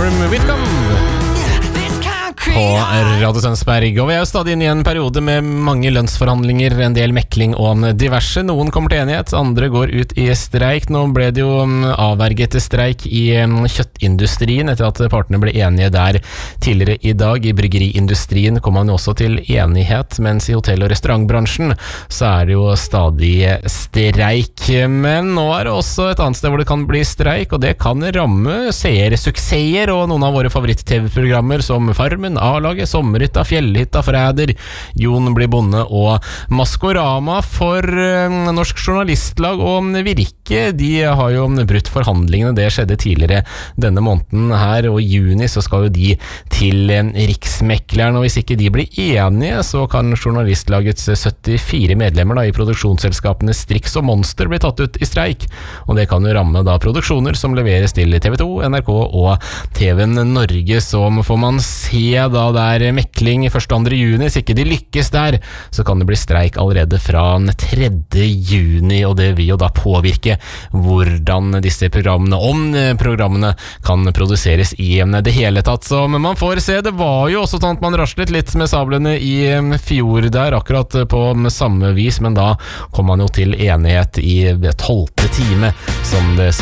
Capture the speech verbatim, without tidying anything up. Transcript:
Room with Come på Radio Tønsberg, og vi er jo stadig inne i en periode med mange lønnsforhandlinger, en del mekling og diverse. Noen kommer til enighet, andre går ut i streik. Nå ble det jo avverget streik i kjøttindustrien etter at partene ble enige der tidligere i dag. I bryggeriindustrien kom man jo også til enighet, mens i hotell- og restaurantbransjen så er det jo stadig streik. Men nå er det også et annet sted hvor det kan bli streik, og det kan ramme seersuksesser og noen av våre favoritt-T V-programmer som Farmen, A-laget, Sommerhytta, Fjellhytta, Fræder, Jon blir bonde og Maskorama. For uh, Norsk Journalistlag og Virke, de har jo brutt forhandlingene. Det skjedde tidligere denne måneden her, og i juni så skal jo de til uh, Riksmekleren, og hvis ikke de blir enige, så kan Journalistlagets syttifire medlemmer da, i produksjonsselskapene Strix og Monster bli tatt ut i streik, og det kan jo ramme da produksjoner som leveres til T V to, N R K og T V Norge. Så får man se da det er mekling første og andre juni. Hvis ikke de lykkes der, så kan det bli streik allerede fra tredje juni, og det vil jo da påvirke hvordan disse programmene, om programmene kan produseres i det hele tatt. Så men man får se, det var jo også sånn at man raslet litt med sablene i fjor der, akkurat på samme vis, men da kom man jo til enighet i tolvte time, som det så